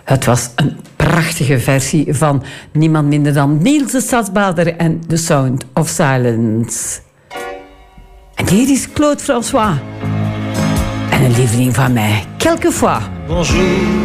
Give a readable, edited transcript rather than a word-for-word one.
Het was een prachtige versie van niemand minder dan Niels de Stadsbader en The Sound of Silence. En hier is Claude François. En een lieveling van mij, Quelquefois. Bonjour.